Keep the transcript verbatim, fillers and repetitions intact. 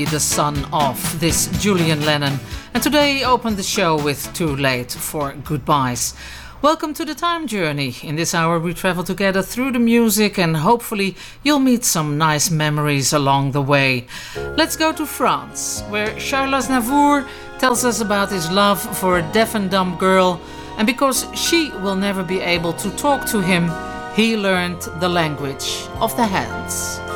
the son of this Julian Lennon, and today opened the show with Too Late for Goodbyes. Welcome to the Time Journey. In this hour we travel together through the music and hopefully you'll meet some nice memories along the way. Let's go to France, where Charles Aznavour tells us about his love for a deaf and dumb girl, and because she will never be able to talk to him, he learned the language of the hands.